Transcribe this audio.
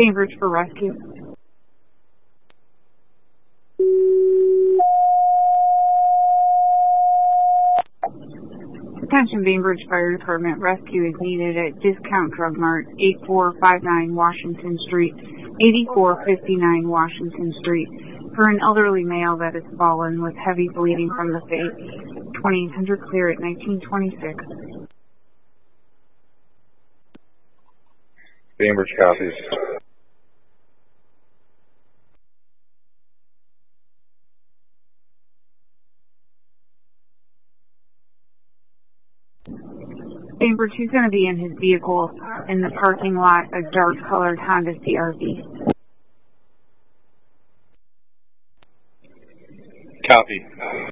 Bainbridge for rescue. Attention Bainbridge Fire Department, rescue is needed at Discount Drug Mart, 8459 Washington Street, 8459 Washington Street, for an elderly male that has fallen with heavy bleeding from the face. 2800 clear at 1926. Bainbridge copies. Bainbridge, he's going to be in his vehicle in the parking lot, a dark-colored Honda CR-V. Copy.